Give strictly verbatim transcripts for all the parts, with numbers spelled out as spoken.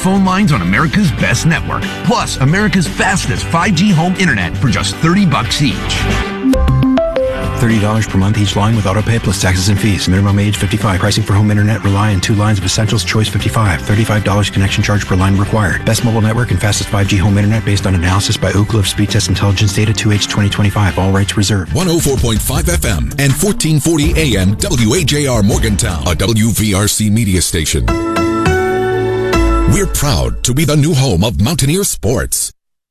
phone lines on America's best network, plus America's fastest five G home internet for just thirty bucks each. thirty dollars per month each line with autopay plus taxes and fees. Minimum age fifty-five. Pricing for home internet rely on two lines of Essentials Choice fifty-five. thirty-five dollars connection charge per line required. Best mobile network and fastest five G home internet based on analysis by Ookla of Speed Test Intelligence Data two H twenty twenty-five. All rights reserved. one oh four point five F M and fourteen forty A M W H A R Morgantown, a W V R C media station. We're proud to be the new home of Mountaineer Sports.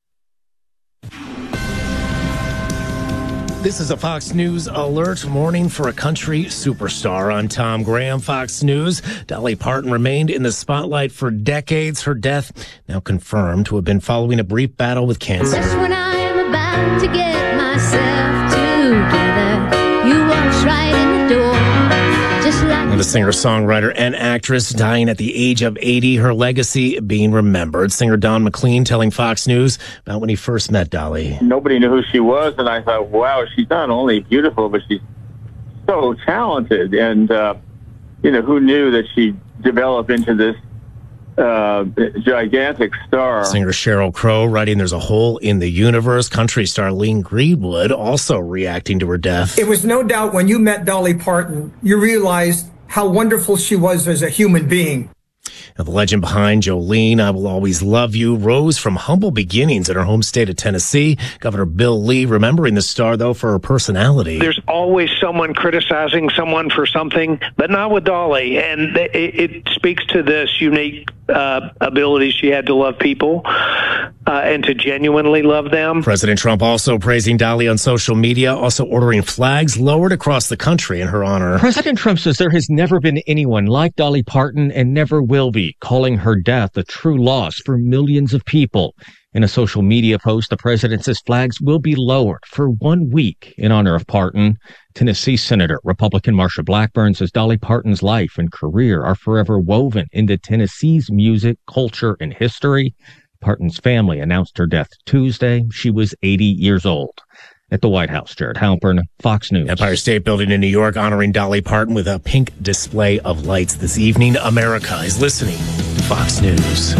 This is a Fox News alert morning for a country superstar. On Tom Graham, Fox News. Dolly Parton remained in the spotlight for decades. Her death now confirmed to have been following a brief battle with cancer. Just when I am about to get myself together, you walk right in the door. Just like The singer-songwriter and actress dying at the age of eighty, her legacy being remembered. Singer Don McLean telling Fox News about when he first met Dolly. Nobody knew who she was, and I thought, wow, she's not only beautiful, but she's so talented. And, uh, you know, who knew that she'd develop into this uh, gigantic star. Singer Sheryl Crow writing There's a Hole in the Universe. Country star Lee Greenwood also reacting to her death. It was no doubt when you met Dolly Parton, you realized how wonderful she was as a human being. Now, the legend behind Jolene, I Will Always Love You, rose from humble beginnings in her home state of Tennessee. Governor Bill Lee remembering the star, though, for her personality. There's always someone criticizing someone for something, but not with Dolly. And it, it speaks to this unique uh, ability she had to love people uh, and to genuinely love them. President Trump also praising Dolly on social media, also ordering flags lowered across the country in her honor. President Trump says there has never been anyone like Dolly Parton and never will be, calling her death a true loss for millions of people. In a social media post, the president says flags will be lowered for one week in honor of Parton. Tennessee Senator Republican Marsha Blackburn says Dolly Parton's life and career are forever woven into Tennessee's music, culture, and history. Parton's family announced her death Tuesday. She was eighty years old. At the White House, Jared Halpern, Fox News. Empire State Building in New York honoring Dolly Parton with a pink display of lights this evening. America is listening to Fox News.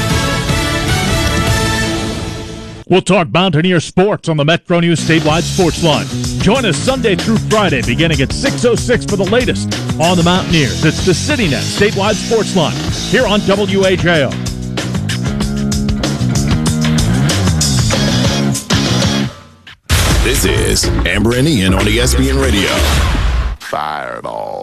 We'll talk Mountaineer sports on the Metro News statewide sports line. Join us Sunday through Friday beginning at six oh six for the latest on the Mountaineers. It's the CityNet statewide sports line here on W H A R. This is Amber and Ian on E S P N Radio. Fireball.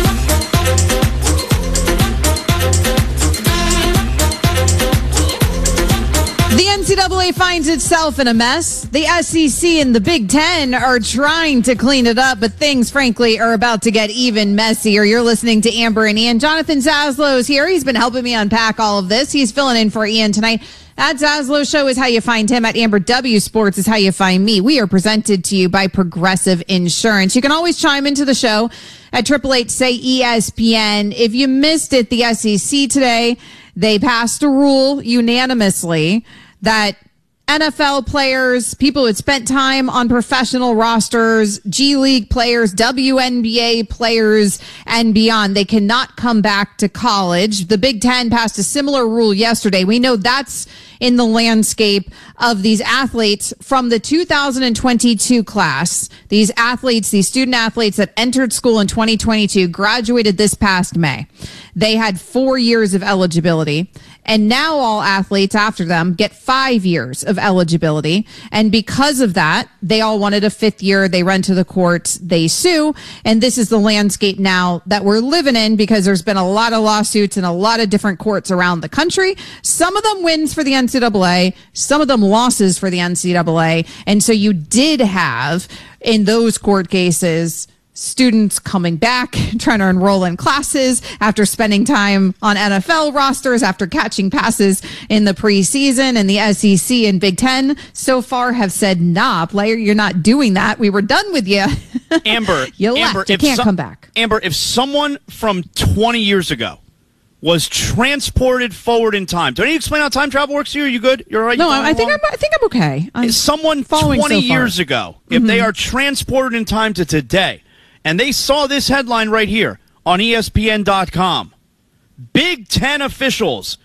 The N C double A finds itself in a mess. The S E C and the Big Ten are trying to clean it up, but things, frankly, are about to get even messier. You're listening to Amber and Ian. Jonathan Zaslow is here. He's been helping me unpack all of this. He's filling in for Ian tonight. At Zaslow Show is how you find him. At Amber W Sports is how you find me. We are presented to you by Progressive Insurance. You can always chime into the show at eight eight eight, S A Y, E S P N. If you missed it, the S E C today, they passed a rule unanimously that N F L players, people who had spent time on professional rosters, G League players, W N B A players, and beyond, they cannot come back to college. The Big Ten passed a similar rule yesterday. We know that's in the landscape of these athletes from the two thousand twenty-two class. These athletes, these student athletes that entered school in twenty twenty-two, graduated this past May. They had four years of eligibility. And now all athletes after them get five years of eligibility. And because of that, they all wanted a fifth year. They run to the courts. They sue. And this is the landscape now that we're living in because there's been a lot of lawsuits in a lot of different courts around the country. Some of them wins for the N C double A. Some of them losses for the N C double A. And so you did have in those court cases students coming back, trying to enroll in classes after spending time on N F L rosters, after catching passes in the preseason. And the S E C and Big Ten so far have said, nah, player, you're not doing that. We were done with you. Amber, you Amber, left. You can't so- come back. Amber, if someone from twenty years ago was transported forward in time, do I need to explain how time travel works to you? Are you good? You're all right? No, I think I'm, I think I'm okay. I'm someone following twenty so far. years ago, if Mhm. they are transported in time to today, and they saw this headline right here on E S P N dot com. Big Ten officials